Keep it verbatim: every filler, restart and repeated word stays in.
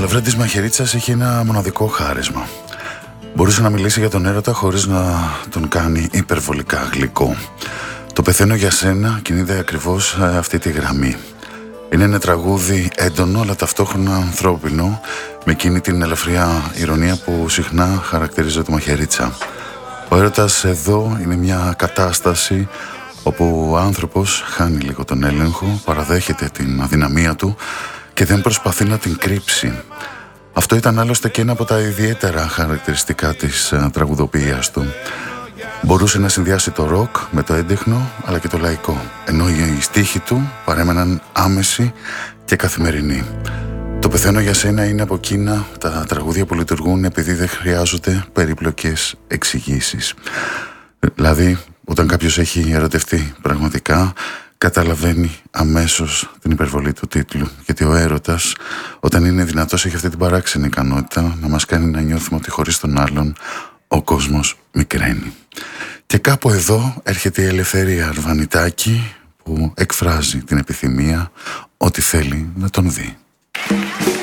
Βρέντης Μαχαιρίτσας έχει ένα μοναδικό χάρισμα. Μπορούσε να μιλήσει για τον έρωτα χωρίς να τον κάνει υπερβολικά γλυκό. Το πεθαίνω για σένα κινείται ακριβώς αυτή τη γραμμή. Είναι ένα τραγούδι έντονο αλλά ταυτόχρονα ανθρώπινο, με εκείνη την ελαφριά ηρωνία που συχνά χαρακτηρίζει το Μαχαιρίτσα. Ο έρωτας εδώ είναι μια κατάσταση όπου ο άνθρωπος χάνει λίγο τον έλεγχο, παραδέχεται την αδυναμία του και δεν προσπαθεί να την κρύψει. Αυτό ήταν άλλωστε και ένα από τα ιδιαίτερα χαρακτηριστικά της uh, τραγουδοποιίας του. Μπορούσε να συνδυάσει το ροκ με το έντεχνο αλλά και το λαϊκό, ενώ οι στίχοι του παρέμεναν άμεση και καθημερινοί. Το πεθαίνω για σένα είναι από εκείνα τα τραγούδια που λειτουργούν επειδή δεν χρειάζονται περίπλοκες εξηγήσεις. Δηλαδή, όταν κάποιος έχει ερωτευτεί πραγματικά, καταλαβαίνει αμέσως την υπερβολή του τίτλου. Γιατί ο έρωτας, όταν είναι δυνατός, έχει αυτή την παράξενη ικανότητα να μας κάνει να νιώθουμε ότι χωρίς τον άλλον ο κόσμος μικραίνει. Και κάπου εδώ έρχεται η Ελευθερία Αρβανιτάκη, που εκφράζει την επιθυμία ότι θέλει να τον δει.